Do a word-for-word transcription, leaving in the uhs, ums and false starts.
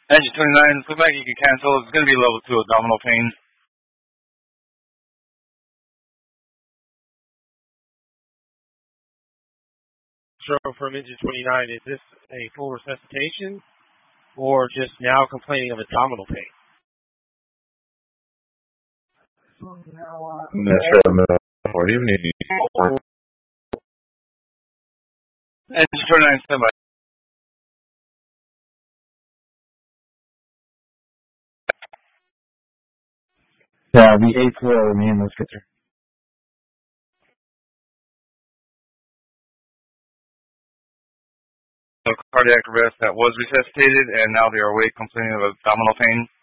Engine twenty-nine, looks like you can cancel. It's going to be level two abdominal pain. So from engine twenty-nine, is this a full resuscitation or just now complaining of abdominal pain? Metro, what do you need? Engine twenty-nine, stand by. Yeah, the eighth floor, me and this picture. A cardiac arrest that was resuscitated, and now they are awake complaining of abdominal pain.